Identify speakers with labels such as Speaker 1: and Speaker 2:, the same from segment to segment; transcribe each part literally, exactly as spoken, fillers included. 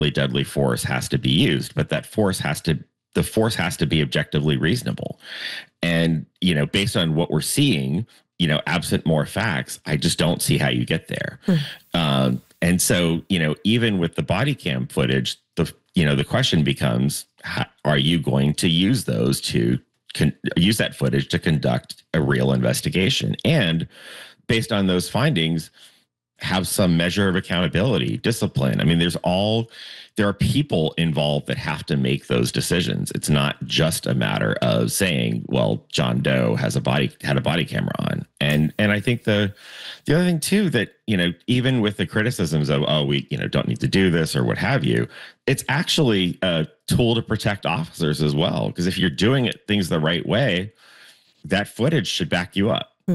Speaker 1: deadly force has to be used, but that force has to, the force has to be objectively reasonable. And, you know, based on what we're seeing, you know, absent more facts, I just don't see how you get there. Hmm. Um, and so, you know, even with the body cam footage, the, you know, the question becomes, how, are you going to use those to con- use that footage to conduct a real investigation? And based on those findings, have some measure of accountability, discipline. I mean, there's all, there are people involved that have to make those decisions. It's not just a matter of saying, well, John Doe has a body, had a body camera on. And, and I think the, the other thing too, that, you know, even with the criticisms of, oh, we, you know, don't need to do this or what have you, it's actually a tool to protect officers as well. Because if you're doing it, things the right way, that footage should back you up. Hmm.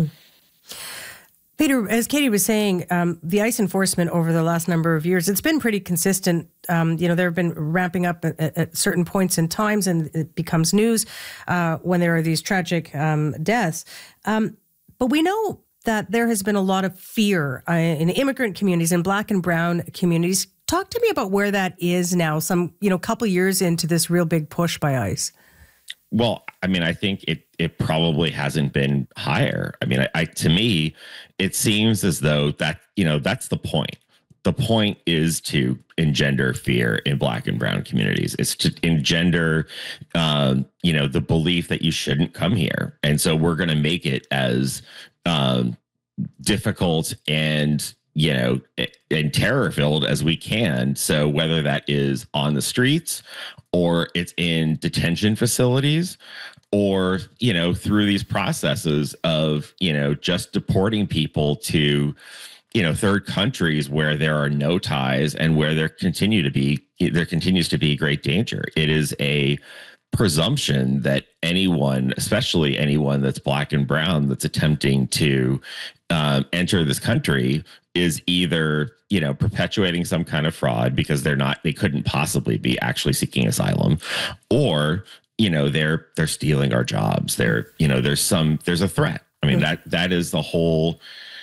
Speaker 2: Peter, as Katie was saying, um, the ICE enforcement over the last number of years, it's been pretty consistent. Um, you know, they've been ramping up at, at certain points in times, and it becomes news uh, when there are these tragic um, deaths. Um, but we know that there has been a lot of fear uh, in immigrant communities and Black and brown communities. Talk to me about where that is now, some, you know, couple years into this real big push by ICE.
Speaker 1: Well, I mean, I think it it probably hasn't been higher. I mean, I, I to me, it seems as though that, you know, that's the point. The point is to engender fear in Black and brown communities. It's to engender, um, you know, the belief that you shouldn't come here. And so we're going to make it as um, difficult and, you know, and terror filled as we can. So whether that is on the streets or it's in detention facilities or, you know, through these processes of, you know, just deporting people to, you know, third countries where there are no ties and where there continue to be, there continues to be great danger. It is a presumption that anyone, especially anyone that's Black and brown, that's attempting to um, enter this country is either, you know, perpetuating some kind of fraud because they're not, they couldn't possibly be actually seeking asylum, or, you know, they're, they're stealing our jobs. They're, you know, there's some, there's a threat. I mean, that, that is the whole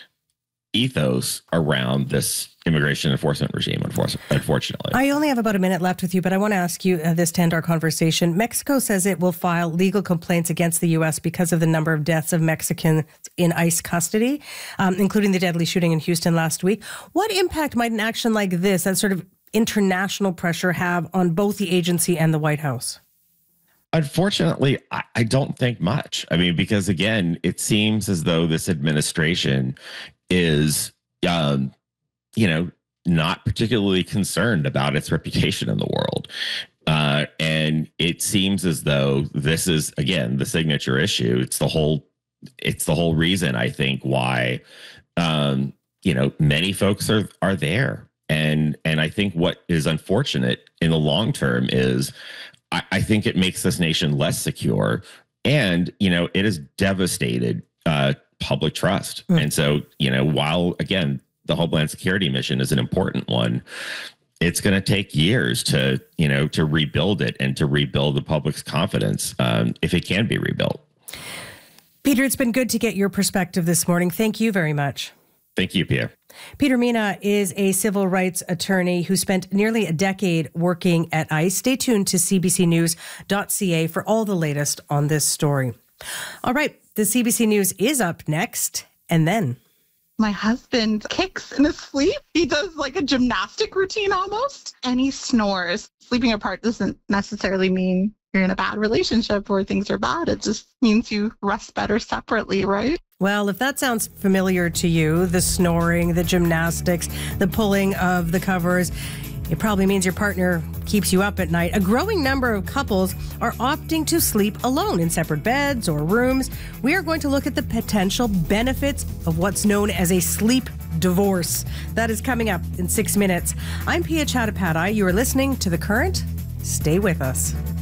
Speaker 1: ethos around this immigration enforcement regime, unfortunately.
Speaker 2: I only have about a minute left with you, but I want to ask you uh, this to end our conversation. Mexico says it will file legal complaints against the U S because of the number of deaths of Mexicans in ICE custody, um, including the deadly shooting in Houston last week. What impact might an action like this, that sort of international pressure, have on both the agency and the White House?
Speaker 1: Unfortunately, I, I don't think much. I mean, because again, it seems as though this administration is, um, you know, not particularly concerned about its reputation in the world. Uh, and it seems as though this is, again, the signature issue. It's the whole, it's the whole reason, I think, why, um, you know, many folks are, are there. And, and I think what is unfortunate in the long term is I, I think it makes this nation less secure. And, you know, it has devastated, uh, public trust. Mm. And so, you know, while, again, the Homeland Security mission is an important one, it's going to take years to, you know, to rebuild it and to rebuild the public's confidence, um, if it can be rebuilt.
Speaker 2: Peter, it's been good to get your perspective this morning. Thank you very much.
Speaker 1: Thank you, Pia.
Speaker 2: Peter Mena is a civil rights attorney who spent nearly a decade working at ICE. Stay tuned to c b c news dot c a for all the latest on this story. All right, the C B C News is up next, and then...
Speaker 3: My husband kicks in his sleep. He does like a gymnastic routine almost, and he snores. Sleeping apart doesn't necessarily mean you're in a bad relationship or things are bad. It just means you rest better separately, right?
Speaker 2: Well, if that sounds familiar to you, the snoring, the gymnastics, the pulling of the covers, it probably means your partner keeps you up at night. A growing number of couples are opting to sleep alone in separate beds or rooms. We are going to look at the potential benefits of what's known as a sleep divorce. That is coming up in six minutes. I'm Pia Chattopadhyay. You are listening to The Current. Stay with us.